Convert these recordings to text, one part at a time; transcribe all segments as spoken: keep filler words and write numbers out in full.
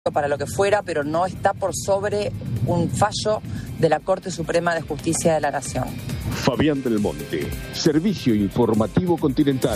para lo que fuera, pero no está por sobre un fallo de la Corte Suprema de Justicia de la Nación. Fabián del Monte, Servicio Informativo Continental.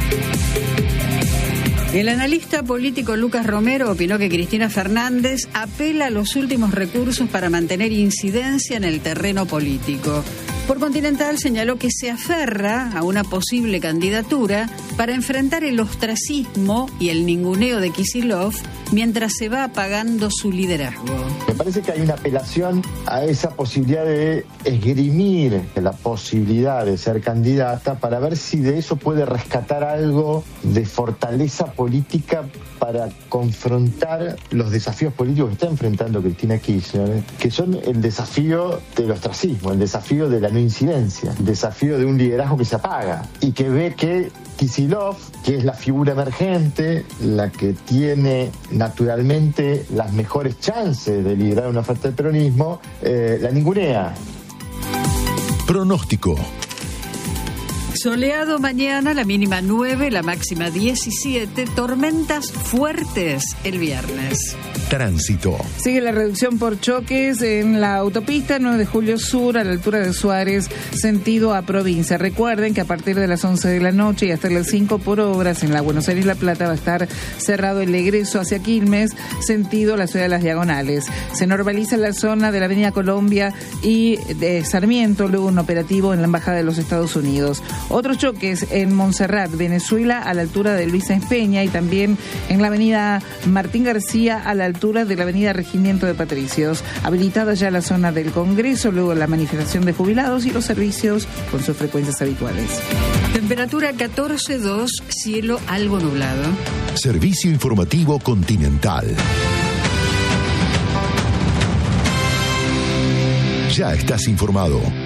El analista político Lucas Romero opinó que Cristina Fernández apela a los últimos recursos para mantener incidencia en el terreno político. Por Continental señaló que se aferra a una posible candidatura para enfrentar el ostracismo y el ninguneo de Kicillof mientras se va apagando su liderazgo. Me parece que hay una apelación a esa posibilidad de esgrimir la posibilidad de ser candidata para ver si de eso puede rescatar algo de fortaleza política para confrontar los desafíos políticos que está enfrentando Cristina Kirchner, que son el desafío del ostracismo, el desafío de la no incidencia, el desafío de un liderazgo que se apaga y que ve que Kicillof, que es la figura emergente, la que tiene naturalmente las mejores chances de liderar una oferta del peronismo, eh, la ningunea. Pronóstico. Soleado mañana, la mínima nueve, la máxima diecisiete, tormentas fuertes el viernes. Tránsito. Sigue la reducción por choques en la autopista nueve de julio Sur, a la altura de Suárez, sentido a provincia. Recuerden que a partir de las once de la noche y hasta las cinco por obras en la Buenos Aires La Plata va a estar cerrado el egreso hacia Quilmes, sentido la ciudad de las Diagonales. Se normaliza la zona de la Avenida Colombia y de Sarmiento, luego un operativo en la Embajada de los Estados Unidos. Otros choques en Montserrat, Venezuela, a la altura de Luis Sáenz Peña, y también en la Avenida Martín García, a la altura de la Avenida Regimiento de Patricios. Habilitada ya la zona del Congreso, luego la manifestación de jubilados y los servicios con sus frecuencias habituales. Temperatura catorce dos, cielo algo nublado. Servicio Informativo Continental. Ya estás informado.